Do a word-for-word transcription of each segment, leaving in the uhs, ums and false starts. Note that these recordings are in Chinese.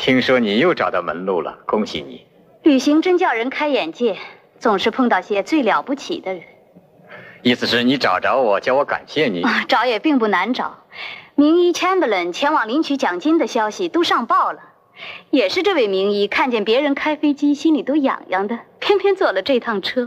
听说你又找到门路了，恭喜你。 旅行真叫人开眼界，总是碰到些最了不起的人。 意思是你找着我，叫我感谢你。 啊，找也并不难找。名医 Chamberlain 前往领取奖金的消息都上报了，也是这位名医看见别人开飞机，心里都痒痒的，偏偏坐了这趟车。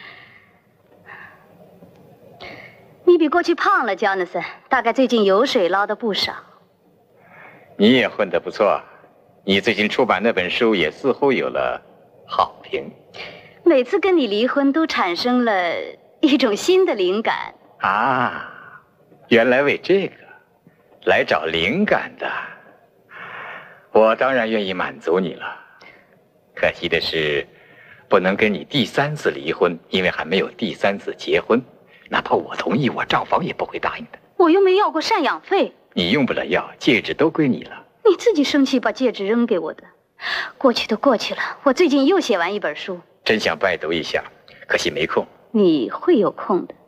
你比过去胖了 ，Jonathan， 大概最近油水捞的不少。 你也混得不错，你最近出版那本书也似乎有了好评。 每次跟你离婚，都产生了一种新的灵感啊！原来为这个来找灵感的，我当然愿意满足你了。可惜的是，不能跟你第三次离婚，因为还没有第三次结婚。哪怕我同意，我账房也不会答应的。 我又没要过赡养费。 你用不了要，戒指都归你了。 你自己生气把戒指扔给我的，过去都过去了。我最近又写完一本书， 真想拜读一下，可惜没空。 你会有空的。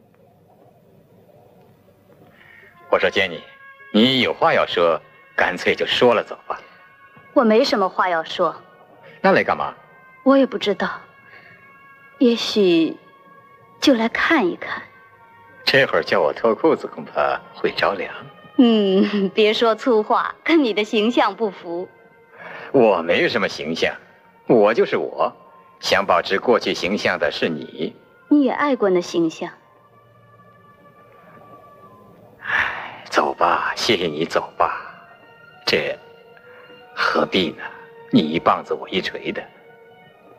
我说Jenny，你有话要说，干脆就说了走吧。 我没什么话要说。 那来干嘛？ 我也不知道，也许就来看一看。 这会儿叫我脱裤子，恐怕会着凉。 嗯，别说粗话，跟你的形象不符。 我没有什么形象，我就是我。想保持过去形象的是你。 你也爱过那形象。 唉，走吧，谢谢你，走吧。这何必呢？你一棒子我一锤的。